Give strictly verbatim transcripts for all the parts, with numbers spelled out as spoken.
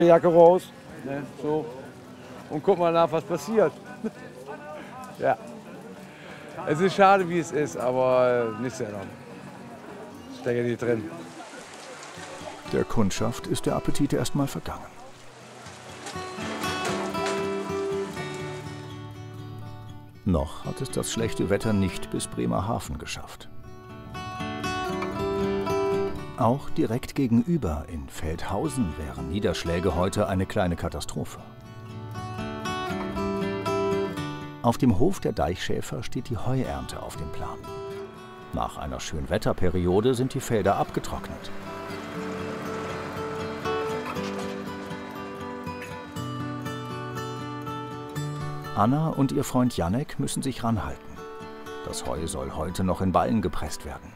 Jacke raus, ne, so, und guck mal nach, was passiert. Ja. Es ist schade, wie es ist, aber nichts zu ändern. Ich stecke nicht drin. Der Kundschaft ist der Appetit erstmal vergangen. Noch hat es das schlechte Wetter nicht bis Bremerhaven geschafft. Auch direkt gegenüber in Feldhausen wären Niederschläge heute eine kleine Katastrophe. Auf dem Hof der Deichschäfer steht die Heuernte auf dem Plan. Nach einer Schönwetterperiode sind die Felder abgetrocknet. Anna und ihr Freund Janek müssen sich ranhalten. Das Heu soll heute noch in Ballen gepresst werden.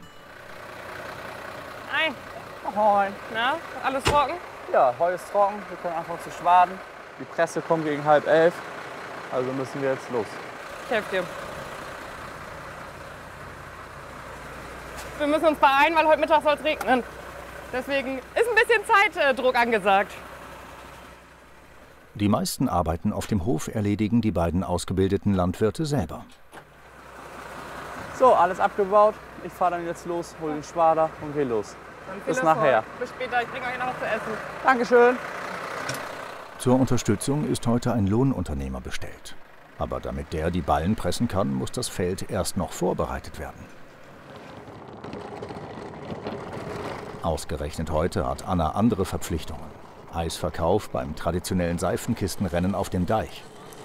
Hi. Ahoi. Na, alles trocken? Ja, Heu ist trocken. Wir können anfangen zu schwaden. Die Presse kommt gegen halb elf. Also müssen wir jetzt los. Ich helfe dir. Wir müssen uns beeilen, weil heute Mittag soll es regnen. Deswegen ist ein bisschen Zeitdruck angesagt. Die meisten Arbeiten auf dem Hof erledigen die beiden ausgebildeten Landwirte selber. So, alles abgebaut. Ich fahre dann jetzt los, hole den Schwader und gehe los. Bis nachher. Bis später, ich bringe euch noch was zu essen. Dankeschön. Zur Unterstützung ist heute ein Lohnunternehmer bestellt. Aber damit der die Ballen pressen kann, muss das Feld erst noch vorbereitet werden. Ausgerechnet heute hat Anna andere Verpflichtungen. Eisverkauf beim traditionellen Seifenkistenrennen auf dem Deich.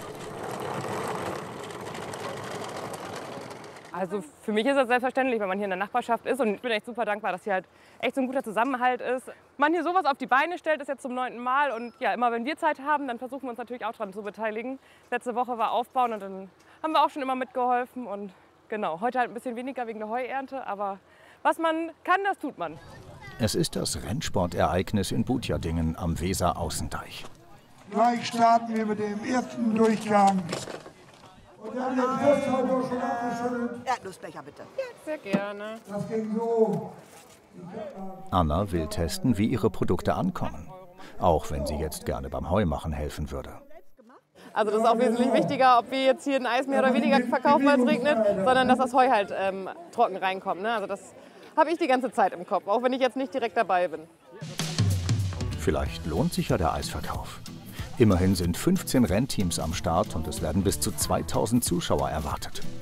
Also für mich ist das selbstverständlich, wenn man hier in der Nachbarschaft ist. Und ich bin echt super dankbar, dass hier halt echt so ein guter Zusammenhalt ist. Man hier sowas auf die Beine stellt, ist jetzt zum neunten Mal. Und ja, immer wenn wir Zeit haben, dann versuchen wir uns natürlich auch daran zu beteiligen. Letzte Woche war Aufbauen und dann haben wir auch schon immer mitgeholfen. Und genau, heute halt ein bisschen weniger wegen der Heuernte. Aber was man kann, das tut man. Es ist das Rennsportereignis in Butjadingen am Weser-Außendeich. Gleich starten wir mit dem ersten Durchgang. Und dann den Brusthalter schon abgeschüttelt. Erdnussbecher bitte. Ja, sehr gerne. Das ging so. Anna will testen, wie ihre Produkte ankommen. Auch wenn sie jetzt gerne beim Heumachen helfen würde. Also das ist auch wesentlich wichtiger, ob wir jetzt hier ein Eis mehr oder weniger verkaufen, weil es regnet, sondern dass das Heu halt ähm, trocken reinkommt. Ne? Also das habe ich die ganze Zeit im Kopf, auch wenn ich jetzt nicht direkt dabei bin. Vielleicht lohnt sich ja der Eisverkauf. Immerhin sind fünfzehn Rennteams am Start und es werden bis zu zweitausend Zuschauer erwartet.